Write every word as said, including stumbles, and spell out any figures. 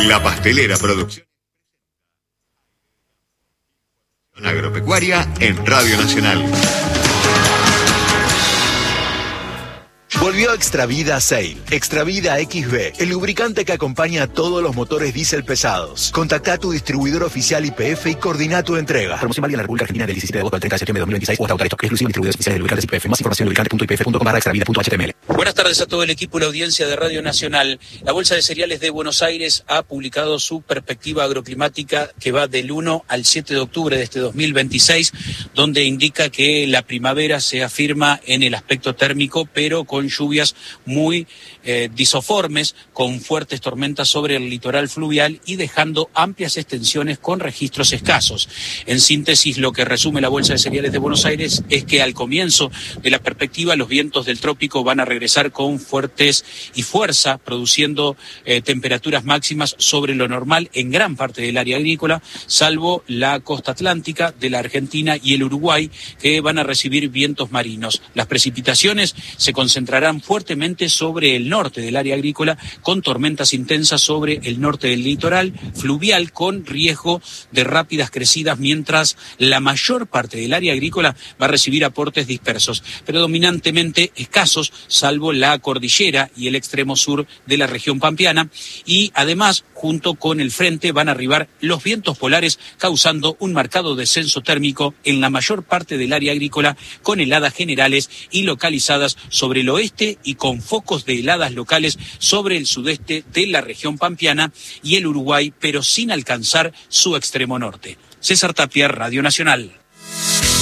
La Pastelera Producción Agropecuaria en Radio Nacional. Volvió Extravida Sail, Extravida X B, el lubricante que acompaña a todos los motores diésel pesados. Contactá a tu distribuidor oficial Y P F y coordina tu entrega. Promoción válida en la República Argentina del diecisiete de agosto al treinta de septiembre de dos mil veintiséis o hasta agotar stock. Exclusivo distribuidores oficiales de lubricantes Y P F. Más información en lubricante punto i p f punto com barra extravida punto h t m l. Buenas tardes a todo el equipo y la audiencia de Radio Nacional. La Bolsa de Cereales de Buenos Aires ha publicado su perspectiva agroclimática que va del uno al siete de octubre de este dos mil veintiséis, donde indica que la primavera se afirma en el aspecto térmico, pero con lluvias muy eh, disoformes, con fuertes tormentas sobre el litoral fluvial y dejando amplias extensiones con registros escasos. En síntesis, lo que resume la Bolsa de Cereales de Buenos Aires es que al comienzo de la perspectiva los vientos del trópico van a regresar con fuertes y fuerza, produciendo eh, temperaturas máximas sobre lo normal en gran parte del área agrícola, salvo la costa atlántica de la Argentina y el Uruguay, que van a recibir vientos marinos. Las precipitaciones se concentrarán fuertemente sobre el norte del área agrícola, con tormentas intensas sobre el norte del litoral fluvial, con riesgo de rápidas crecidas, mientras la mayor parte del área agrícola va a recibir aportes dispersos, predominantemente escasos, salvo la cordillera y el extremo sur de la región pampeana, y además, junto con el frente, van a arribar los vientos polares, causando un marcado descenso térmico en la mayor parte del área agrícola, con heladas generales y localizadas sobre el oeste y con focos de heladas locales sobre el sudeste de la región pampeana y el Uruguay, pero sin alcanzar su extremo norte. César Tapia, Radio Nacional.